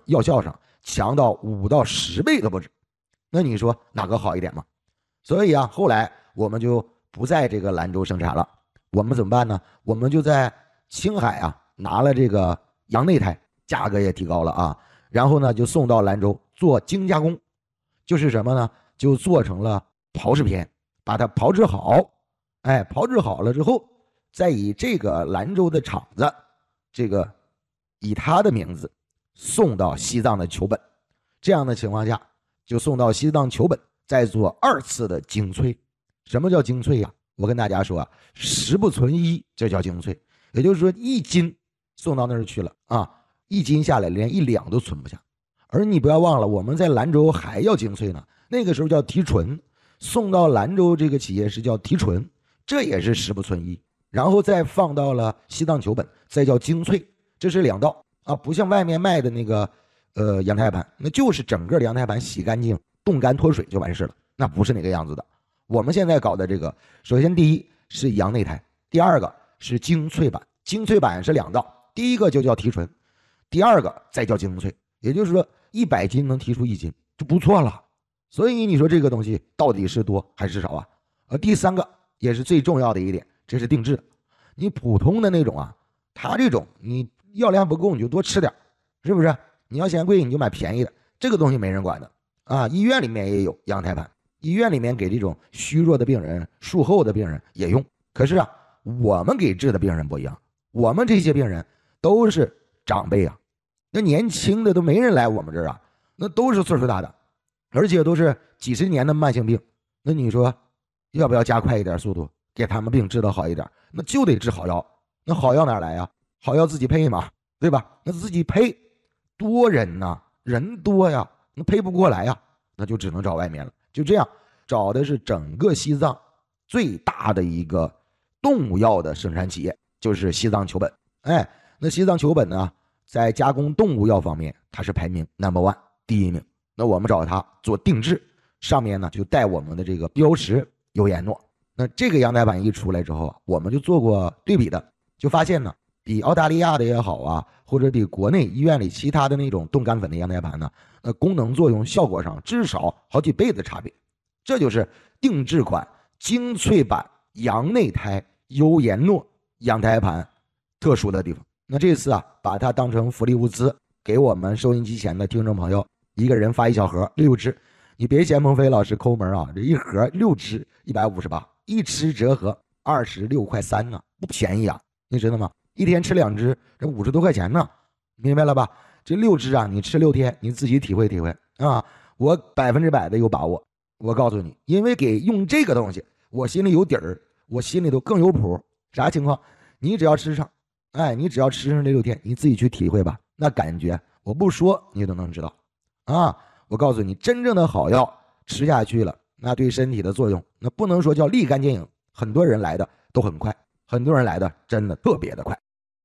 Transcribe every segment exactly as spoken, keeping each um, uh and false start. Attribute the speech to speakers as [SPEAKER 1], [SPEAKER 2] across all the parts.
[SPEAKER 1] 药效上强到五到十倍都不止。那你说哪个好一点嘛？所以啊，后来我们就不在这个兰州生产了，我们怎么办呢？我们就在青海啊拿了这个羊内胎，价格也提高了啊，然后呢就送到兰州做精加工，就是什么呢？就做成了炮制片，把它炮制好，哎，炮制好了之后，再以这个兰州的厂子，这个以他的名字送到西藏的球本，这样的情况下就送到西藏球本，再做二次的精粹。什么叫精粹呀？我跟大家说啊，十不存一，这叫精粹。也就是说，一斤送到那儿去了啊，一斤下来连一两都存不下。而你不要忘了，我们在兰州还要精粹呢，那个时候叫提纯，送到兰州这个企业是叫提纯，这也是十不存一，然后再放到了西藏球本，再叫精粹，这是两道啊，不像外面卖的那个呃羊胎盘，那就是整个羊胎盘洗干净，冻干脱水就完事了，那不是那个样子的。我们现在搞的这个，首先第一是羊内胎，第二个是精粹版，精粹版是两道，第一个就叫提纯，第二个再叫精粹，也就是说一百斤能提出一斤就不错了。所以你说这个东西到底是多还是少啊？而第三个也是最重要的一点，这是定制的。你普通的那种啊，它这种你药量不够你就多吃点，是不是？你要嫌贵你就买便宜的，这个东西没人管的啊。医院里面也有羊胎盘，医院里面给这种虚弱的病人、术后的病人也用。可是啊，我们给治的病人不一样，我们这些病人都是长辈啊，那年轻的都没人来我们这儿啊，那都是岁数大的，而且都是几十年的慢性病。那你说要不要加快一点速度，给他们病治得好一点？那就得治好药。那好药哪来呀？好药自己配嘛，对吧？那自己配多人呐、啊，人多呀，那配不过来呀，那就只能找外面了。就这样找的是整个西藏最大的一个动物药的生产企业，就是西藏球本。哎，那西藏球本呢，在加工动物药方面它是排名 number one 第一名。那我们找它做定制，上面呢就带我们的这个标识优颜诺。那这个羊胎盘一出来之后，我们就做过对比的，就发现呢，比澳大利亚的也好啊，或者比国内医院里其他的那种冻干粉的羊胎盘呢，呃，功能作用效果上至少好几倍的差别。这就是定制款精粹版羊内胎优颜诺羊胎盘特殊的地方。那这次啊，把它当成福利物资，给我们收音机前的听众朋友，一个人发一小盒六支。你别嫌孟非老师抠门啊，这一盒六支一百五十八，一吃折合二十六块三呢，不便宜啊，你知道吗？一天吃两支，这五十多块钱呢，明白了吧？这六支啊，你吃六天，你自己体会体会啊！我百分之百的有把握，我告诉你，因为给用这个东西，我心里有底儿，我心里头更有谱。啥情况？你只要吃上，哎，你只要吃上这六天，你自己去体会吧，那感觉我不说你都能知道啊！我告诉你，真正的好药吃下去了，那对身体的作用，那不能说叫立竿见影，很多人来的都很快，很多人来的真的特别的快。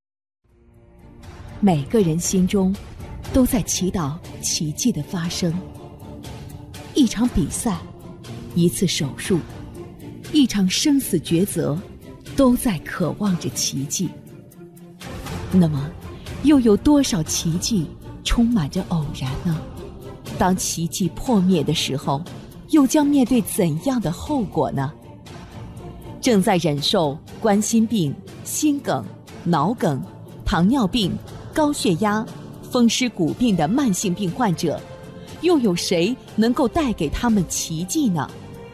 [SPEAKER 2] 每个人心中都在祈祷奇迹的发生。一场比赛，一次手术，一场生死抉择，都在渴望着奇迹。那么，又有多少奇迹充满着偶然呢？当奇迹破灭的时候，又将面对怎样的后果呢？正在忍受冠心病、心梗、脑梗、糖尿病、高血压、风湿骨病的慢性病患者，又有谁能够带给他们奇迹呢？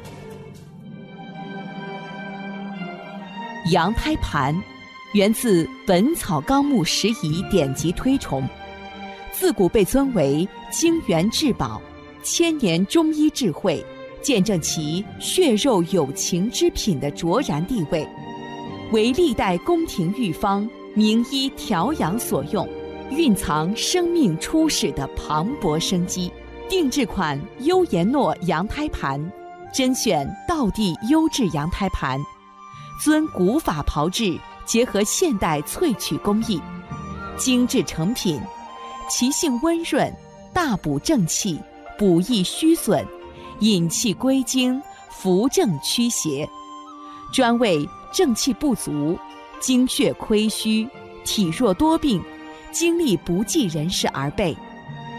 [SPEAKER 2] 羊胎盘源自《本草纲目拾遗》典籍推崇，自古被尊为精元至宝，千年中医智慧，见证其血肉有情之品的卓然地位，为历代宫廷御方、名医调养所用，蕴藏生命初始的磅礴生机。定制款优颜诺羊胎盘，甄选道地优质羊胎盘，遵古法炮制，结合现代萃取工艺，精致成品，其性温润，大补正气，补益虚损，引气归经，扶正驱邪，专为正气不足、精血亏虚、体弱多病、精力不济人士而备。